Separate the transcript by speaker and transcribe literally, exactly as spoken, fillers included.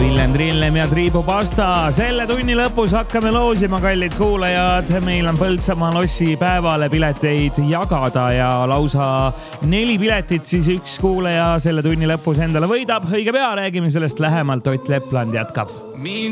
Speaker 1: Villem Trillem ja Triibupasta. Selle tunni lõpus hakkame loosima, kallid kuulajad. Meil on Põltsamaa lossi päevale pileteid jagada ja lausa neli piletit siis üks kuulaja selle tunni lõpus endale võidab. Õige pea räägime sellest lähemalt. Ott Lepland jätkab.